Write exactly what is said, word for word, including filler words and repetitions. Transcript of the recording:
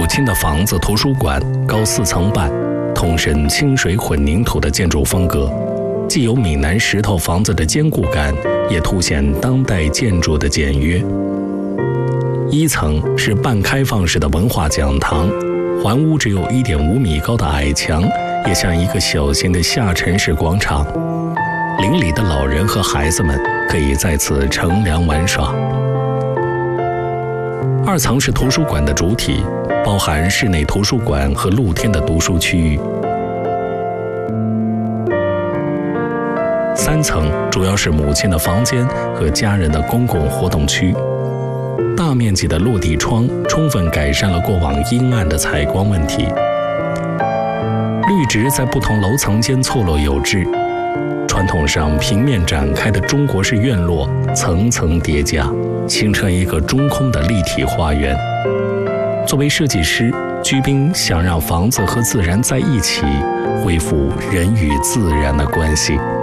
母亲的房子图书馆高四层半，通身清水混凝土的建筑风格，既有闽南石头房子的坚固感，也凸显当代建筑的简约。一层是半开放式的文化讲堂，环屋只有 一点五米高的矮墙，也像一个小型的下沉式广场。邻里的老人和孩子们可以在此乘凉玩耍。二层是图书馆的主体，包含室内图书馆和露天的读书区域。三层主要是母亲的房间和家人的公共活动区。大面积的落地窗充分改善了过往阴暗的采光问题。绿植在不同楼层间错落有致，传统上平面展开的中国式院落层层叠加，形成一个中空的立体花园。作为设计师，居斌想让房子和自然在一起，恢复人与自然的关系。